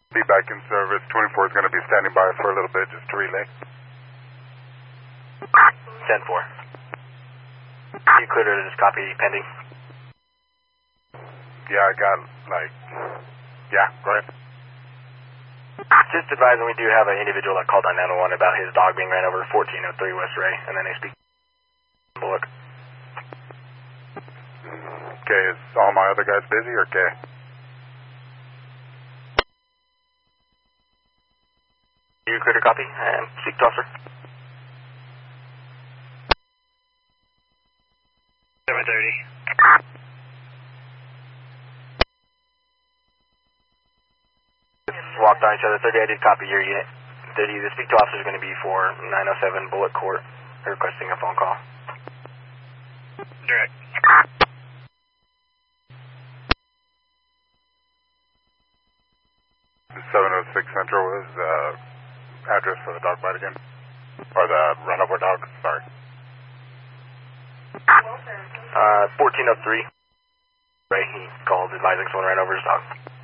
Be back in service. 24 is going to be standing by for a little bit just to relay. 10-4. You cleared to this copy pending? Yeah, I got yeah, go ahead. Just advising we do have an individual that called on 911 about his dog being ran over 1403 West Ray, and then they speak Bullock. Okay, is all my other guys busy or okay? You cleared a copy and speak to officer. 730. Walked on each other. 30, I did copy your unit. 30, the speak to officer is going to be for 907 Bullock Court, requesting a phone call. Direct. 706 Central is address for the dog bite again? Or the run over dog, sorry. 1403. Ray, he called advising someone ran over his dog.